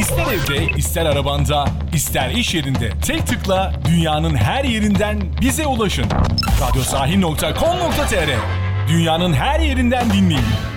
İster evde, ister arabanda, ister iş yerinde tek tıkla dünyanın her yerinden bize ulaşın. Radyosahil.com.tr. Dünyanın her yerinden dinleyin.